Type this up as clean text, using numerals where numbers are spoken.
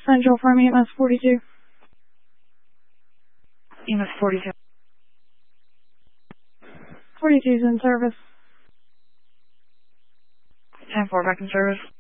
Central from EMS 42. EMS 42. 42 is in service. 10-4 back in service.